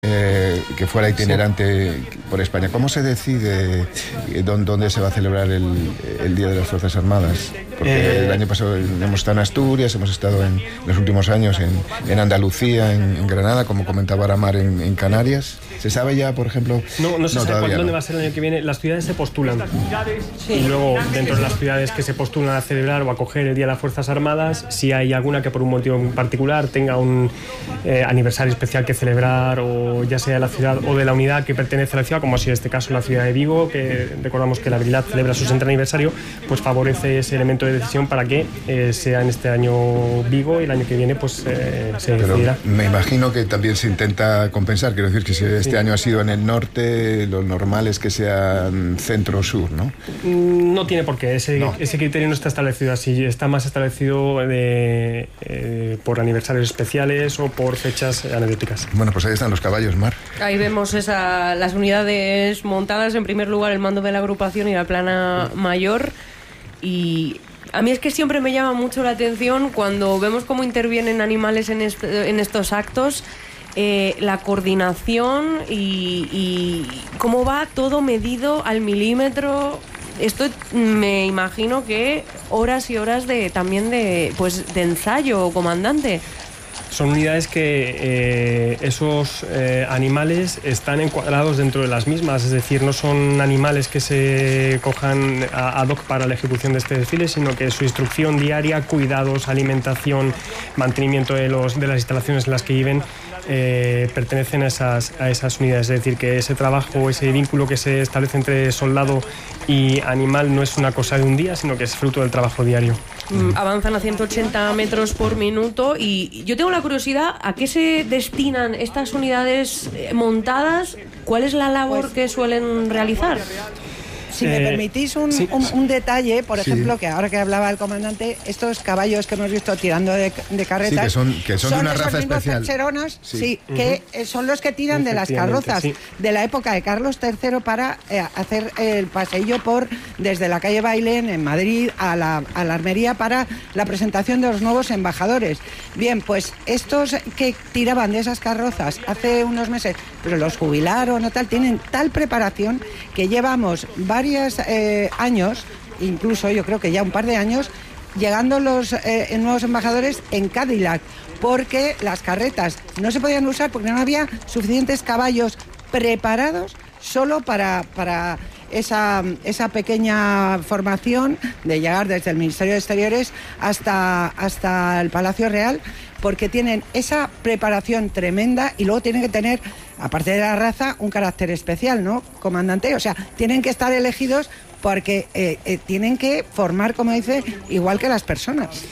que fuera itinerante por España. ¿Cómo se decide dónde se va a celebrar el Día de las Fuerzas Armadas? Porque el año pasado hemos estado en Asturias, hemos estado en los últimos años en Andalucía, en Granada, como comentaba Aramar, en Canarias. ¿Se sabe ya, por ejemplo? No se sabe dónde va a ser el año que viene. Las ciudades se postulan. Sí. Y luego, dentro de las ciudades que se postulan a celebrar o a acoger el Día de las Fuerzas Armadas, si hay alguna que por un motivo en particular tenga un aniversario especial que celebrar, o ya sea de la ciudad o de la unidad que pertenece a la ciudad, como ha sido este caso la ciudad de Vigo, que recordamos que la Brigad celebra su 60 aniversario, pues favorece ese elemento de decisión para que sea en este año Vigo, y el año que viene pues se decidirá. Me imagino que también se intenta compensar, quiero decir que si este año ha sido en el norte, lo normal es que sea centro-sur, ¿no? No tiene por qué, ese criterio no está establecido así, está más establecido por aniversarios especiales o por fechas anecdóticas. Bueno, pues ahí están los caballos, Mar. Ahí vemos las unidades montadas, en primer lugar el mando de la agrupación y la plana mayor, y a mí es que siempre me llama mucho la atención cuando vemos cómo intervienen animales en estos actos, la coordinación y cómo va todo medido al milímetro. Esto me imagino que horas y horas de ensayo, comandante. Son unidades que esos animales están encuadrados dentro de las mismas, es decir, no son animales que se cojan ad hoc para la ejecución de este desfile, sino que su instrucción diaria, cuidados, alimentación, mantenimiento de las instalaciones en las que viven, pertenecen a esas unidades. Es decir, que ese trabajo, ese vínculo que se establece entre soldado y animal no es una cosa de un día, sino que es fruto del trabajo diario. Avanzan a 180 metros por minuto, y yo tengo la curiosidad, ¿a qué se destinan estas unidades montadas? ¿Cuál es la labor que suelen realizar? Si me permitís un detalle, por ejemplo, que ahora que hablaba el comandante, estos caballos que hemos visto tirando de carretas, que son de una raza especial. Que son los que tiran de las carrozas de la época de Carlos III para hacer el paseillo desde la calle Bailén en Madrid a la Armería para la presentación de los nuevos embajadores. Bien, pues estos que tiraban de esas carrozas hace unos meses, pero los jubilaron o tal, tienen tal preparación que llevamos varios años, incluso yo creo que ya un par de años, llegando los nuevos embajadores en Cadillac, porque las carretas no se podían usar porque no había suficientes caballos preparados solo para esa pequeña formación de llegar desde el Ministerio de Exteriores hasta el Palacio Real, porque tienen esa preparación tremenda y luego tienen que tener, aparte de la raza, un carácter especial, ¿no, comandante? O sea, tienen que estar elegidos porque tienen que formar, como dice, igual que las personas.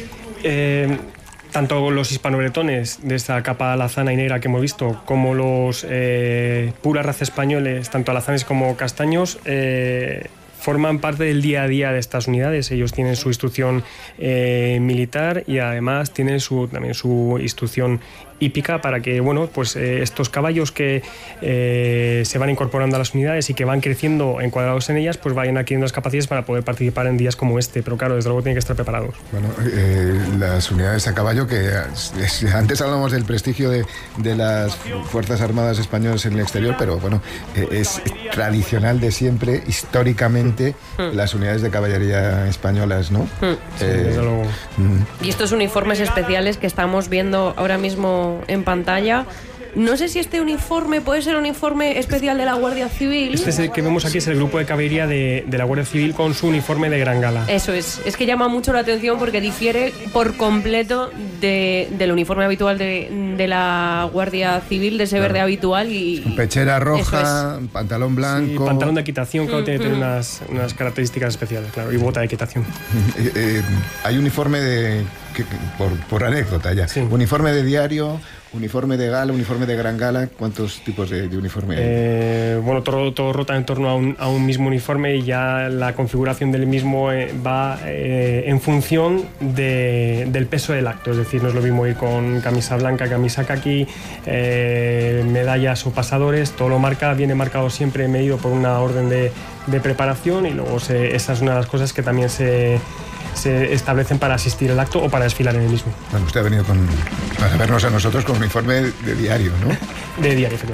Tanto los hispanobretones de esta capa alazana y negra que hemos visto, como los pura raza españoles, tanto alazanes como castaños, forman parte del día a día de estas unidades. Ellos tienen su instrucción militar y además tienen también su instrucción hípica para que estos caballos que se van incorporando a las unidades y que van creciendo encuadrados en ellas, pues vayan adquiriendo las capacidades para poder participar en días como este. Pero claro, desde luego tienen que estar preparados. Bueno, las unidades a caballo, que antes hablamos del prestigio de las Fuerzas Armadas españolas en el exterior, pero bueno, es tradicional de siempre, históricamente, las unidades de caballería españolas, ¿no? Sí, desde luego. Y estos uniformes especiales que estamos viendo ahora mismo en pantalla, no sé si este uniforme puede ser un uniforme especial de la Guardia Civil. Este es el que vemos aquí, es el grupo de caballería de la Guardia Civil con su uniforme de gran gala. Eso es que llama mucho la atención porque difiere por completo del uniforme habitual de la Guardia Civil, de ese verde habitual. Y pechera roja, pantalón blanco. Sí, pantalón de equitación, claro, tiene que tener unas características especiales, claro, y bota de equitación. Hay uniforme por anécdota ya. Sí. Uniforme de diario, uniforme de gala, uniforme de gran gala. ¿Cuántos tipos de uniforme hay? Todo rota en torno a un mismo uniforme, y ya la configuración del mismo va en función del peso del acto. Es decir, no es lo mismo ir con camisa blanca, camisa caqui, medallas o pasadores. Todo lo viene marcado siempre, medido por una orden de preparación, y luego esa es una de las cosas que también se establecen para asistir al acto o para desfilar en el mismo. Bueno, usted ha venido para vernos a nosotros con un uniforme de diario, ¿no? De diario, efectivamente.